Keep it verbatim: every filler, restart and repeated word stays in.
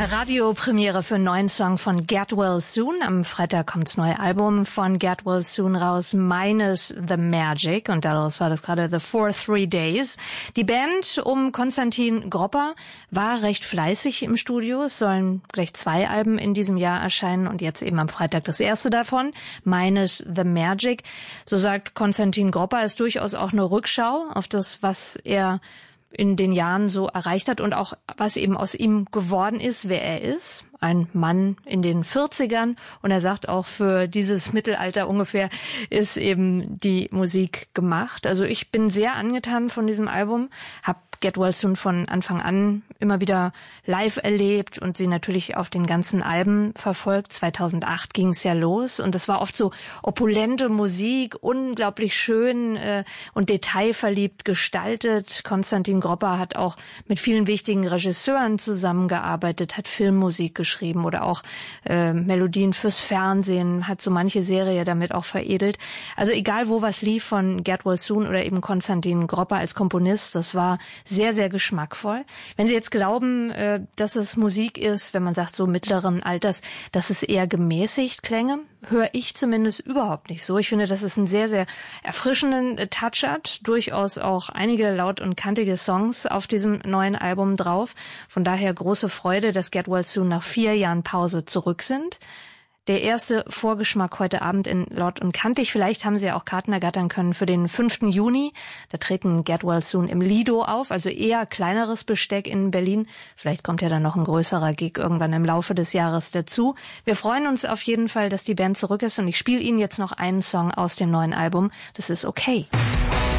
Radiopremiere für einen neuen Song von Get Well Soon. Am Freitag kommt das neue Album von Get Well Soon raus, Minus the Magic. Und daraus war das gerade The For Three Days. Die Band um Konstantin Gropper war recht fleißig im Studio. Es sollen gleich zwei Alben in diesem Jahr erscheinen und jetzt eben am Freitag das erste davon, Minus the Magic. So sagt Konstantin Gropper, ist durchaus auch eine Rückschau auf das, was er in den Jahren so erreicht hat und auch was eben aus ihm geworden ist, wer er ist. Ein Mann in den vierzigern. Und er sagt auch, für dieses Mittelalter ungefähr ist eben die Musik gemacht. Also ich bin sehr angetan von diesem Album, habe Get Well Soon von Anfang an immer wieder live erlebt und sie natürlich auf den ganzen Alben verfolgt. zweitausendacht ging es ja los und das war oft so opulente Musik, unglaublich schön äh, und detailverliebt gestaltet. Konstantin Gropper hat auch mit vielen wichtigen Regisseuren zusammengearbeitet, hat Filmmusik geschrieben oder auch äh, Melodien fürs Fernsehen, hat so manche Serie damit auch veredelt. Also egal, wo was lief von Get Well Soon oder eben Konstantin Gropper als Komponist, das war sehr, sehr geschmackvoll. Wenn Sie jetzt glauben, äh, dass es Musik ist, wenn man sagt so mittleren Alters, dass es eher gemäßigt klänge, höre ich zumindest überhaupt nicht so. Ich finde, dass es einen sehr, sehr erfrischenden Touch hat. Durchaus auch einige laut und kantige Songs auf diesem neuen Album drauf. Von daher große Freude, dass Get Well Soon nach vier Jahren Pause zurück sind. Der erste Vorgeschmack heute Abend in Laut und Kantig. Vielleicht haben Sie ja auch Karten ergattern können für den fünften Juni. Da treten Get Well Soon im Lido auf, also eher kleineres Besteck in Berlin. Vielleicht kommt ja dann noch ein größerer Gig irgendwann im Laufe des Jahres dazu. Wir freuen uns auf jeden Fall, dass die Band zurück ist und ich spiele Ihnen jetzt noch einen Song aus dem neuen Album. Das ist Okay.